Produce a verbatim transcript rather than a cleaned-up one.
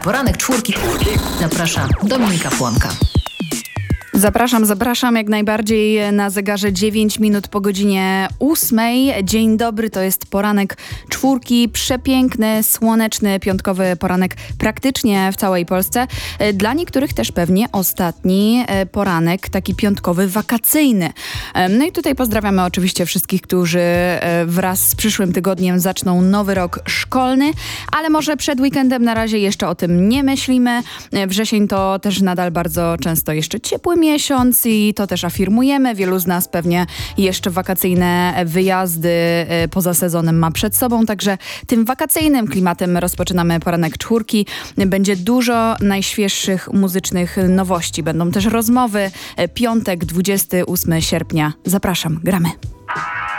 Poranek Czwórki. Zaprasza Dominika Płonka. Zapraszam, zapraszam jak najbardziej na zegarze dziewięć minut po godzinie ósmej. Dzień dobry, to jest Poranek Czwórki. Przepiękny, słoneczny, piątkowy poranek praktycznie w całej Polsce. Dla niektórych też pewnie ostatni poranek, taki piątkowy, wakacyjny. No i tutaj pozdrawiamy oczywiście wszystkich, którzy wraz z przyszłym tygodniem zaczną nowy rok szkolny, ale może przed weekendem na razie jeszcze o tym nie myślimy. Wrzesień to też nadal bardzo często jeszcze ciepły miesiąc i to też afirmujemy. Wielu z nas pewnie jeszcze wakacyjne wyjazdy poza sezonem ma przed sobą, także tym wakacyjnym klimatem rozpoczynamy Poranek Czwórki. Będzie dużo najświeższych muzycznych nowości. Będą też rozmowy. Piątek, dwudziestego ósmego sierpnia. Zapraszam, gramy.